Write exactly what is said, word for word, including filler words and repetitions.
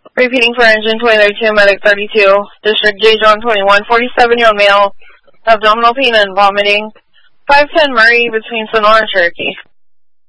Repeating for engine twenty thirty-two, medic thirty-two, district J. John twenty-one, forty-seven-year-old male, abdominal pain and vomiting, five ten Murray between Sonora and Cherokee.